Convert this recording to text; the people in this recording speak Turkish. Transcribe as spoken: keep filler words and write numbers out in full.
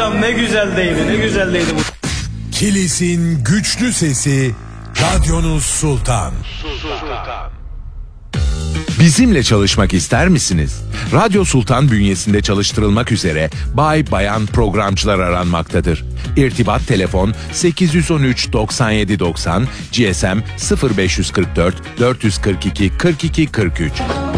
hocam ne güzel değdi, ne güzel değdi bu. Kilis'in güçlü sesi, radyonuz Sultan. Sultan. Bizimle çalışmak ister misiniz? Radyo Sultan bünyesinde çalıştırılmak üzere bay bayan programcılar aranmaktadır. İrtibat telefon sekiz on üç doksan yedi doksan, G S M sıfır beş kırk dört dört kırk iki kırk iki kırk üç.